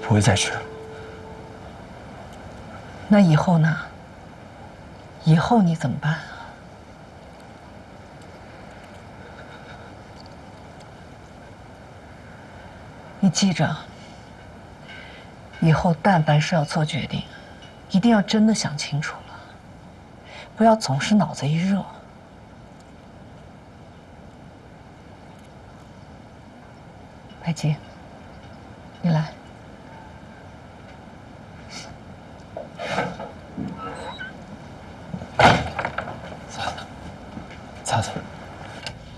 不会再去了。 那以后呢？以后你怎么办啊？你记着，以后但凡是要做决定，一定要真的想清楚了，不要总是脑子一热。白姬，你来。 擦擦。